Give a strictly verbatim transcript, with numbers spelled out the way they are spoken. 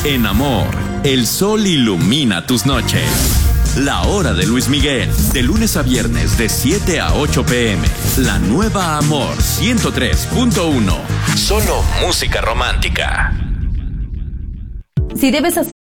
En amor, el sol ilumina tus noches. La hora de Luis Miguel, de lunes a viernes de siete a ocho pm. La nueva Amor ciento tres punto uno. Solo música romántica. Si debes